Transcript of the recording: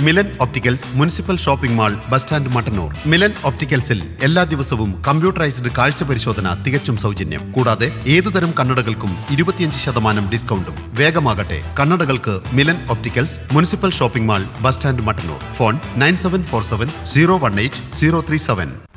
Milan opticals municipal shopping mall bus stand Mattannur. Milan ഒപ്റ്റിക്കൽസിൽ എല്ലാ ദിവസവും computerised കാഴ്ച പരിശോധന തികച്ചും സൗജന്യം. കൂടാതെ ഏതുതരം കണ്ണടകൾക്കും 25% ഡിസ്കൗണ്ടും. വേഗമാകട്ടെ, കണ്ണടകൾക്ക് Milan opticals municipal shopping mall bus stand Mattannur. Phone 9747 018 037.